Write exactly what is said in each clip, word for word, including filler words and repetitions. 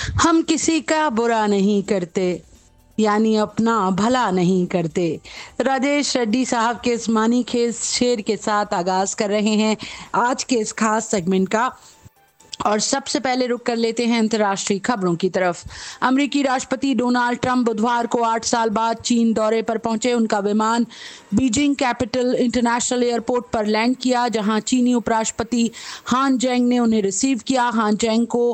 हम किसी का बुरा नहीं करते, यानी अपना भला नहीं करते। राजेश रेड्डी साहब के इस मानी खेस शेर के साथ आगाज कर रहे हैं आज के इस खास सेगमेंट का। और सबसे पहले रुक कर लेते हैं अंतर्राष्ट्रीय खबरों की तरफ। अमेरिकी राष्ट्रपति डोनाल्ड ट्रंप बुधवार को आठ साल बाद चीन दौरे पर पहुंचे। उनका विमान बीजिंग कैपिटल इंटरनेशनल एयरपोर्ट पर लैंड किया, जहां चीनी उपराष्ट्रपति हान जेंग ने उन्हें रिसीव किया। हान जेंग को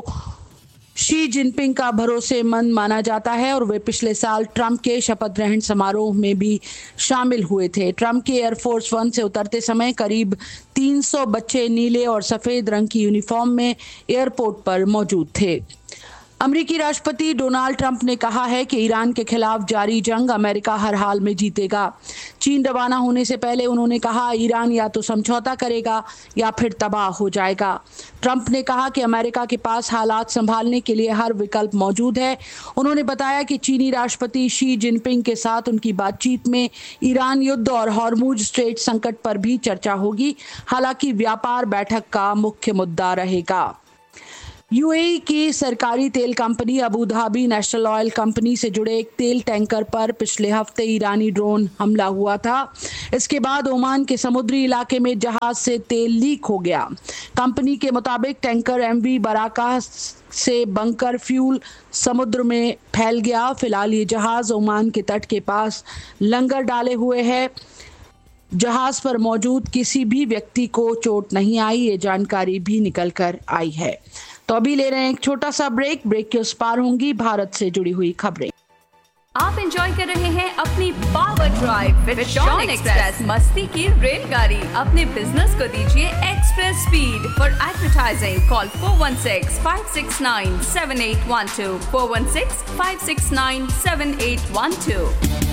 शी जिनपिंग का भरोसेमंद माना जाता है और वे पिछले साल ट्रंप के शपथ ग्रहण समारोह में भी शामिल हुए थे। ट्रंप के एयरफोर्स वन से उतरते समय करीब तीन सौ बच्चे नीले और सफेद रंग की यूनिफॉर्म में एयरपोर्ट पर मौजूद थे। अमेरिकी राष्ट्रपति डोनाल्ड ट्रंप ने कहा है कि ईरान के खिलाफ जारी जंग अमेरिका हर हाल में जीतेगा। चीन रवाना होने से पहले उन्होंने कहा, ईरान या तो समझौता करेगा या फिर तबाह हो जाएगा। ट्रंप ने कहा कि अमेरिका के पास हालात संभालने के लिए हर विकल्प मौजूद है। उन्होंने बताया कि चीनी राष्ट्रपति शी जिनपिंग के साथ उनकी बातचीत में ईरान युद्ध और हॉर्मुज स्ट्रेट संकट पर भी चर्चा होगी। हालांकि व्यापार बैठक का मुख्य मुद्दा रहेगा। यूएई की सरकारी तेल company Abu Dhabi national oil company से जुड़े एक तेल टैंकर पर पिछले हफ्ते ईरानी ड्रोन हमला हुआ था। इसके बाद ओमान के समुद्री इलाके में जहाज से तेल लीक हो गया। कंपनी के मुताबिक टैंकर एमवी बराका से बंकर फ्यूल समुद्र में फैल गया। फिलहाल ये जहाज ओमान के तट के पास लंगर डाले हुए है। जहाज पर मौजूद किसी भी व्यक्ति को चोट नहीं आई, ये जानकारी भी निकल कर आई है। तो अभी ले रहे हैं एक छोटा सा ब्रेक। ब्रेक के उस पार होंगी भारत से जुड़ी हुई खबरें। आप एंजॉय कर रहे हैं अपनी power drive with Shawn express, मस्ती की रेलगाड़ी। अपने बिजनेस को दीजिए express speed. For advertising call four one six five six nine seven eight one two four one six five six nine seven eight one two.